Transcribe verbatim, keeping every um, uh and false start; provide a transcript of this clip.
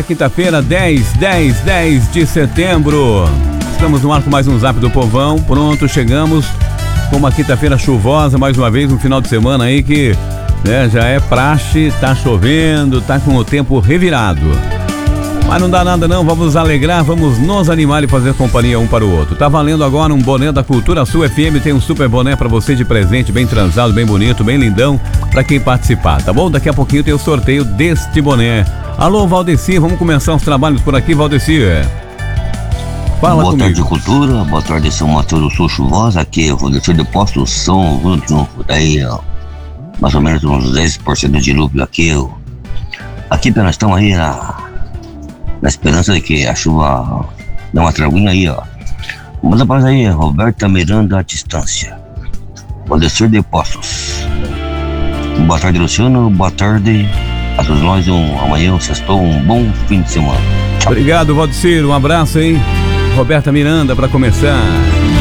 Quinta-feira, dez, dez, dez de setembro. Estamos no ar com mais um Zap do Povão. Pronto, chegamos com uma quinta-feira chuvosa, mais uma vez, um final de semana aí que, né, já é praxe, tá chovendo, tá com o tempo revirado. Mas não dá nada não, vamos nos alegrar, vamos nos animar e fazer companhia um para o outro. Tá valendo agora um boné da Cultura Sul F M, tem um super boné para você de presente, bem transado, bem bonito, bem lindão, para quem participar, tá bom? Daqui a pouquinho tem o sorteio deste boné. Alô, Valdeci, vamos começar os trabalhos por aqui, Valdeci. Fala boa comigo. Tarde, Cultura, boa tarde, São Matheus do Sul Chuvosa, aqui eu vou deixar de posto o som, daí ó, mais ou menos uns dez por cento de dilúvio aqui. Ó. Aqui nós estamos aí na, na esperança de que a chuva dê uma traguinha aí, ó. Manda para aí, Roberta Miranda à distância. Vou descer de postos. Boa tarde, Luciano, boa tarde a todos nós, um, amanhã, um sextou, um bom fim de semana. Tchau. Obrigado, Valdecir, um abraço, hein? Roberta Miranda para começar.